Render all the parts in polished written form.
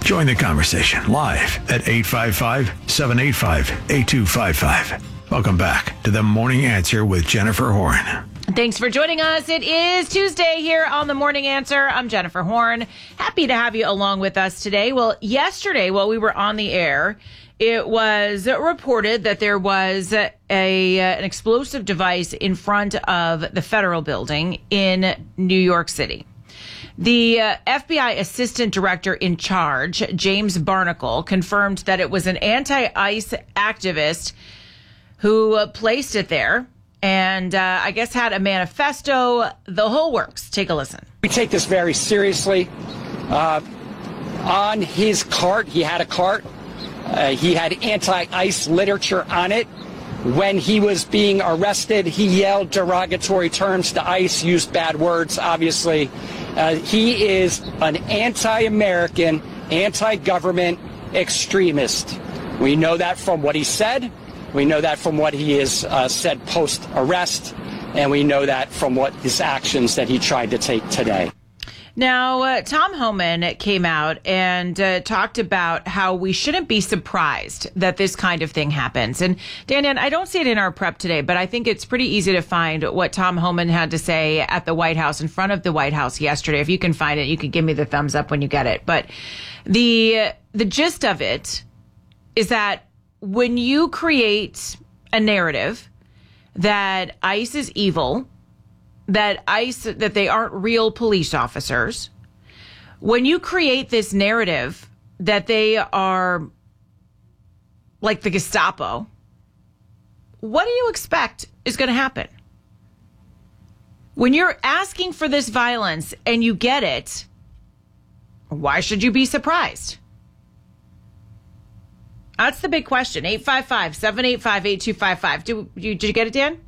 Join the conversation live at 855-785-8255. Welcome back to The Morning Answer with Jennifer Horn. Thanks for joining us. It is Tuesday here on The Morning Answer. I'm Jennifer Horn. Happy to have you along with us today. Well, yesterday while we were on the air, it was reported that there was an explosive device in front of the federal building in New York City. The FBI assistant director in charge, James Barnacle, confirmed that it was an anti-ICE activist who placed it there and I guess had a manifesto, the whole works. Take a listen. We take this very seriously. On his cart, he had a cart. He had anti-ICE literature on it. When he was being arrested, he yelled derogatory terms to ICE, used bad words, obviously. He is an anti-American, anti-government extremist. We know that from what he said. We know that from what he has said post-arrest. And we know that from what his actions that he tried to take today. Now, Tom Homan came out and talked about how we shouldn't be surprised that this kind of thing happens. And Dan, I don't see it in our prep today, but I think it's pretty easy to find what Tom Homan had to say at the White House, in front of the White House yesterday. If you can find it, you can give me the thumbs up when you get it. But the gist of it is that when you create a narrative that ICE is evil, that they aren't real police officers, when you create this narrative that they are like the Gestapo, what do you expect is going to happen? When you're asking for this violence and you get it, why should you be surprised? That's the big question. 855-785-8255. Did you get it, Dan?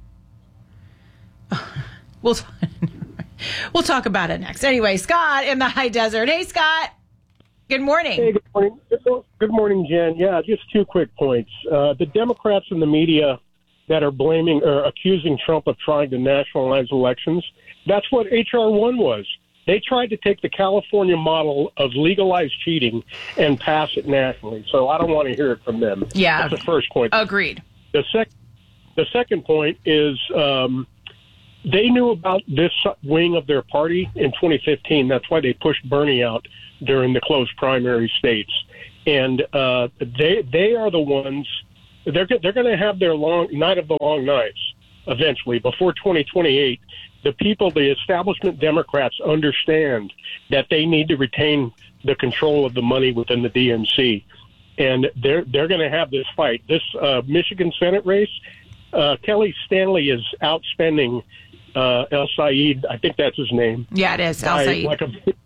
We'll talk about it next. Anyway, Scott in the high desert. Hey, Scott. Good morning. Hey, good morning. Good morning, Jen. Yeah, just two quick points. The Democrats and the media that are blaming or accusing Trump of trying to nationalize elections, that's what H.R. 1 was. They tried to take the California model of legalized cheating and pass it nationally. So I don't want to hear it from them. Yeah. That's the first point. Agreed. The second point is they knew about this wing of their party in 2015. That's why they pushed Bernie out during the close primary states. And they are the ones, they're going to have their night of the long nights eventually, before 2028. The people, the establishment Democrats, understand that they need to retain the control of the money within the DNC, and they're going to have this fight. This Michigan Senate race, Kelly Stanley is outspending El Said. I think that's his name. Yeah, it is El Said. Like a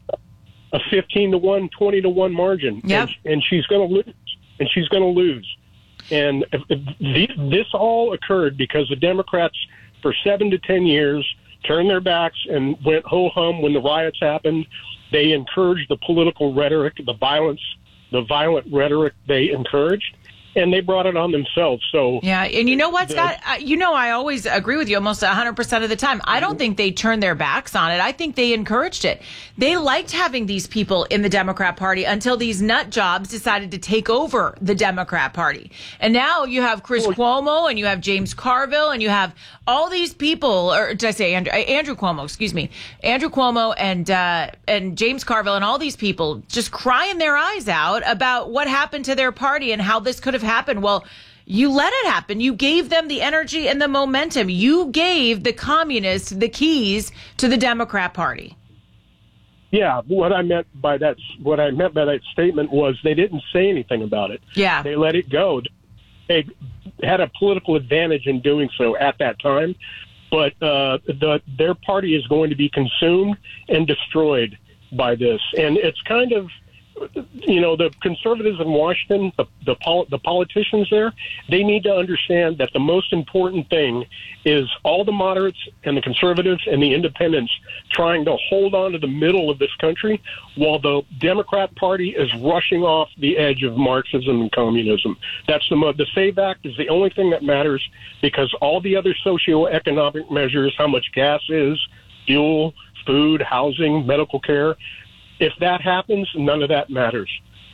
15-1, 20-1 margin. Yep. And she's going to lose. And she's going to lose. And this all occurred because the Democrats, for 7 to 10 years, turned their backs and went ho-hum when the riots happened. They encouraged the political rhetoric, the violent rhetoric they encouraged, and they brought it on themselves. So yeah, and you know what, Scott? I always agree with you almost 100% of the time. I don't think they turned their backs on it. I think they encouraged it. They liked having these people in the Democrat Party until these nut jobs decided to take over the Democrat Party. And now you have Chris Cuomo and you have James Carville and you have all these people, or did I say Andrew Cuomo? Excuse me, Andrew Cuomo and James Carville and all these people just crying their eyes out about what happened to their party and how this could have happened. Well, you let it happen. You gave them the energy and the momentum. You gave the communists the keys to the Democrat Party. Yeah, what I meant by that statement was they didn't say anything about it. Yeah, they let it go. They had a political advantage in doing so at that time, but their party is going to be consumed and destroyed by this. And it's kind of, the conservatives in Washington, the politicians there, they need to understand that the most important thing is all the moderates and the conservatives and the independents trying to hold on to the middle of this country while the Democrat Party is rushing off the edge of Marxism and communism. That's the SAVE Act is the only thing that matters, because all the other socioeconomic measures, how much gas is, fuel, food, housing, medical care, if that happens, none of that matters.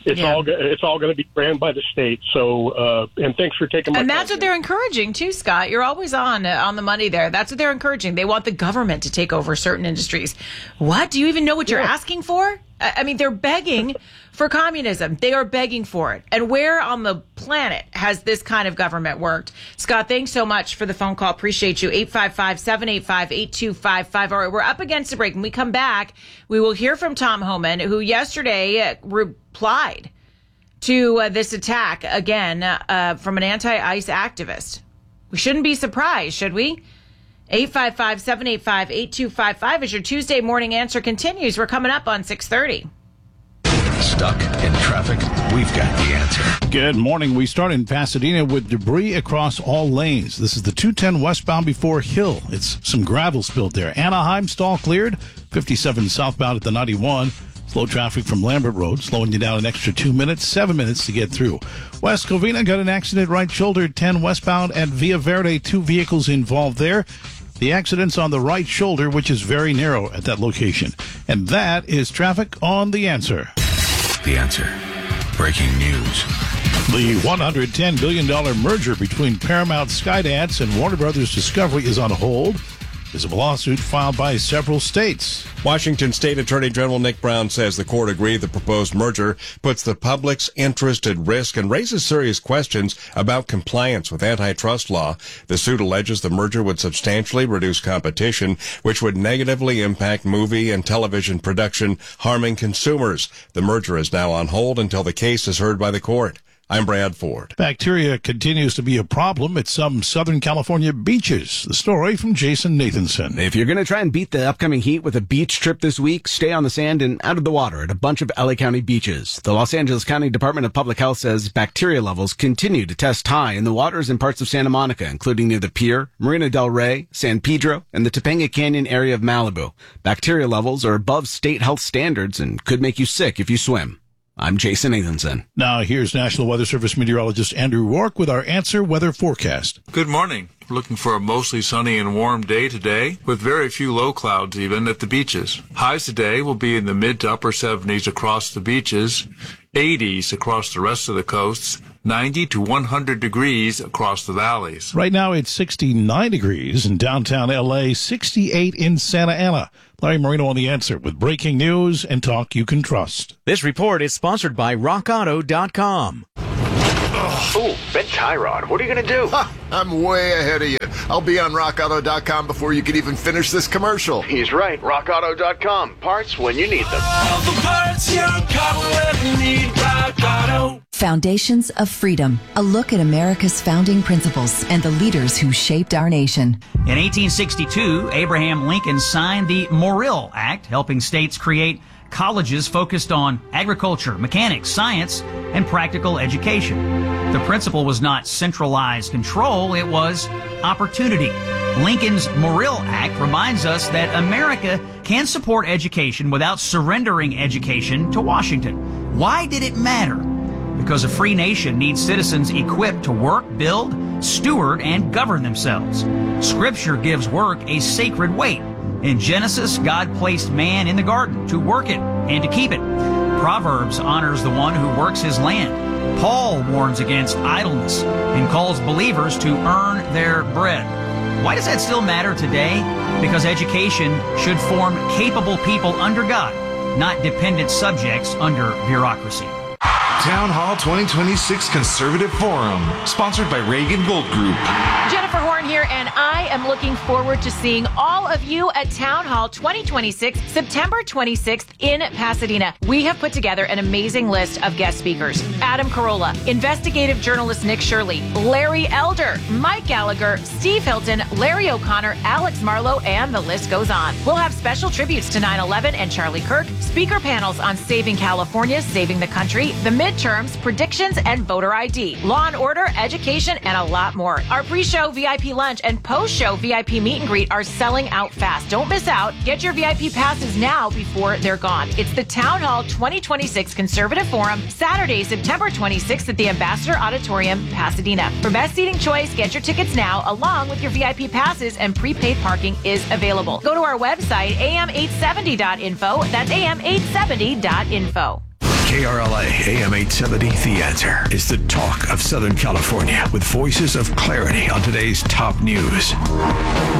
It's all going to be ran by the state. So, and thanks for taking my And that's call. what they're encouraging too, Scott. You're always on the money there. That's what they're encouraging. They want the government to take over certain industries. What? Do you even know what you're asking for? I mean, they're begging for communism. They are begging for it. And where on the planet has this kind of government worked? Scott, thanks so much for the phone call. Appreciate you. 855-785-8255. All right, we're up against a break. When we come back, we will hear from Tom Homan, who yesterday replied to this attack, again, from an anti-ICE activist. We shouldn't be surprised, should we? 855-785-8255 as your Tuesday morning answer continues. We're coming up on 6:30. Stuck in traffic? We've got the answer. Good morning. We start in Pasadena with debris across all lanes. This is the 210 westbound before Hill. It's some gravel spilled there. Anaheim, stall cleared. 57 southbound at the 91. Slow traffic from Lambert Road, slowing you down an extra 2 minutes, 7 minutes to get through. West Covina got an accident right shoulder, 10 westbound at Villa Verde. 2 vehicles involved there. The accident's on the right shoulder, which is very narrow at that location. And that is traffic on The Answer. The Answer. Breaking news. The $110 billion merger between Paramount Skydance and Warner Brothers Discovery is on hold. There's a lawsuit filed by several states. Washington State Attorney General Nick Brown says the court agreed the proposed merger puts the public's interest at risk and raises serious questions about compliance with antitrust law. The suit alleges the merger would substantially reduce competition, which would negatively impact movie and television production, harming consumers. The merger is now on hold until the case is heard by the court. I'm Brad Ford. Bacteria continues to be a problem at some Southern California beaches. The story from Jason Nathanson. If you're going to try and beat the upcoming heat with a beach trip this week, stay on the sand and out of the water at a bunch of LA County beaches. The Los Angeles County Department of Public Health says bacteria levels continue to test high in the waters in parts of Santa Monica, including near the pier, Marina del Rey, San Pedro, and the Topanga Canyon area of Malibu. Bacteria levels are above state health standards and could make you sick if you swim. I'm Jason Nathanson. Now here's National Weather Service meteorologist Andrew Rourke with our Answer weather forecast. Good morning. We're looking for a mostly sunny and warm day today, with very few low clouds even at the beaches. Highs today will be in the mid to upper 70s across the beaches, 80s across the rest of the coasts, 90 to 100 degrees across the valleys. Right now it's 69 degrees in downtown LA, 68 in Santa Ana. Larry Marino on The Answer with breaking news and talk you can trust. This report is sponsored by RockAuto.com. Oh, Ben Tyrod, what are you going to do? I'm way ahead of you. I'll be on RockAuto.com before you can even finish this commercial. He's right. RockAuto.com. Parts when you need them. All the parts your car will ever need. Rock Auto. Foundations of Freedom. A look at America's founding principles and the leaders who shaped our nation. In 1862, Abraham Lincoln signed the Morrill Act, helping states create colleges focused on agriculture, mechanics, science, and practical education. The principle was not centralized control, it was opportunity. Lincoln's Morrill Act reminds us that America can support education without surrendering education to Washington. Why did it matter? Because a free nation needs citizens equipped to work, build, steward, and govern themselves. Scripture gives work a sacred weight. In Genesis, God placed man in the garden to work it and to keep it. Proverbs honors the one who works his land. Paul warns against idleness and calls believers to earn their bread. Why does that still matter today? Because education should form capable people under God, not dependent subjects under bureaucracy. Town Hall 2026 Conservative Forum, sponsored by Reagan Gold Group. Jennifer Horn here, and I am looking forward to seeing all of you at Town Hall 2026, September 26th in Pasadena. We have put together an amazing list of guest speakers. Adam Carolla, investigative journalist Nick Shirley, Larry Elder, Mike Gallagher, Steve Hilton, Larry O'Connor, Alex Marlowe, and the list goes on. We'll have special tributes to 9/11 and Charlie Kirk, speaker panels on saving California, saving the country, the midterms, predictions, and voter ID, law and order, education, and a lot more. Our pre-show VIP lunch and post-show VIP meet and greet are selling out fast. Don't miss out. Get your VIP passes now before they're gone. It's the Town Hall 2026 Conservative Forum, Saturday, September 26th at the Ambassador Auditorium, Pasadena. For best seating choice, get your tickets now, along with your VIP passes, and prepaid parking is available. Go to our website, am870.info. That's am870.info. KRLA AM 870, The Answer is the talk of Southern California with voices of clarity on today's top news.